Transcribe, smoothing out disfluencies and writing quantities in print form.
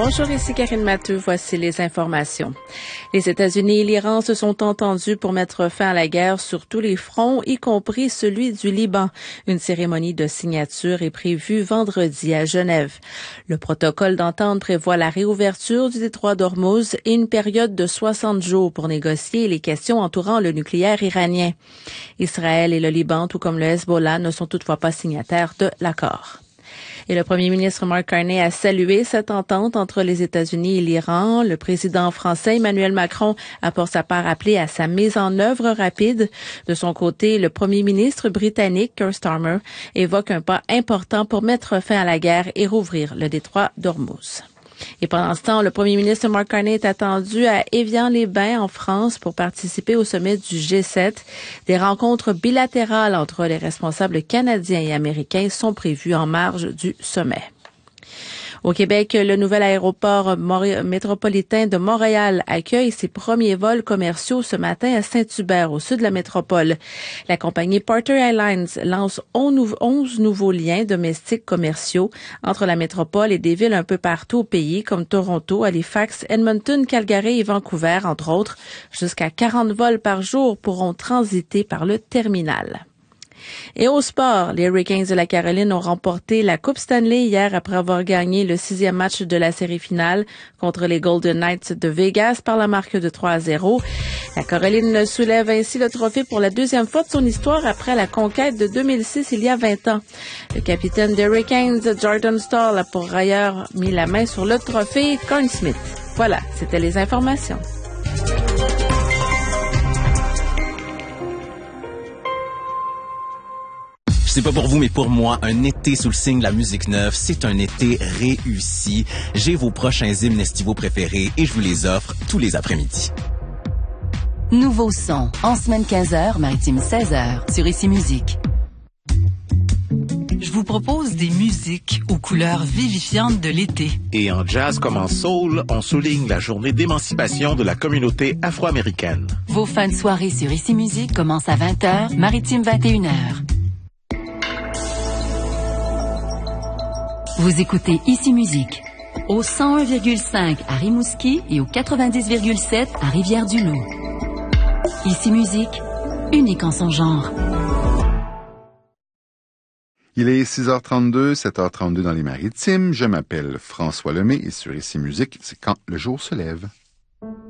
Bonjour, ici Karine Matteux. Voici les informations. Les États-Unis et l'Iran se sont entendus pour mettre fin à la guerre sur tous les fronts, y compris celui du Liban. Une cérémonie de signature est prévue vendredi à Genève. Le protocole d'entente prévoit la réouverture du détroit d'Ormuz et une période de 60 jours pour négocier les questions entourant le nucléaire iranien. Israël et le Liban, tout comme le Hezbollah, ne sont toutefois pas signataires de l'accord. Et le premier ministre Mark Carney a salué cette entente entre les États-Unis et l'Iran. Le président français Emmanuel Macron a pour sa part appelé à sa mise en œuvre rapide. De son côté, le premier ministre britannique Keir Starmer évoque un pas important pour mettre fin à la guerre et rouvrir le détroit d'Ormuz. Et pendant ce temps, le premier ministre Mark Carney est attendu à Évian-les-Bains en France pour participer au sommet du G7. Des rencontres bilatérales entre les responsables canadiens et américains sont prévues en marge du sommet. Au Québec, le nouvel aéroport métropolitain de Montréal accueille ses premiers vols commerciaux ce matin à Saint-Hubert, au sud de la métropole. La compagnie Porter Airlines lance 11 nouveaux liens domestiques commerciaux entre la métropole et des villes un peu partout au pays, comme Toronto, Halifax, Edmonton, Calgary et Vancouver, entre autres. Jusqu'à 40 vols par jour pourront transiter par le terminal. Et au sport, les Hurricanes de la Caroline ont remporté la Coupe Stanley hier après avoir gagné le 6e match de la série finale contre les Golden Knights de Vegas par la marque de 3-0. La Caroline soulève ainsi le trophée pour la deuxième fois de son histoire après la conquête de 2006 il y a 20 ans. Le capitaine des Hurricanes, Jordan Staal, a pour ailleurs mis la main sur le trophée Conn Smythe. Voilà, c'était les informations. Je sais pas pour vous, mais pour moi, un été sous le signe de la musique neuve, c'est un été réussi. J'ai vos prochains hymnes estivaux préférés et je vous les offre tous les après-midi. Nouveau son, en semaine 15h, maritime 16h, sur Ici Musique. Je vous propose des musiques aux couleurs vivifiantes de l'été. Et en jazz comme en soul, on souligne la journée d'émancipation de la communauté afro-américaine. Vos fins de soirée sur Ici Musique commencent à 20h, maritime 21h. Vous écoutez Ici Musique, au 101,5 à Rimouski et au 90,7 à Rivière-du-Loup. Ici Musique, unique en son genre. Il est 6h32, 7h32 dans les Maritimes. Je m'appelle François Lemay et sur Ici Musique, c'est quand le jour se lève.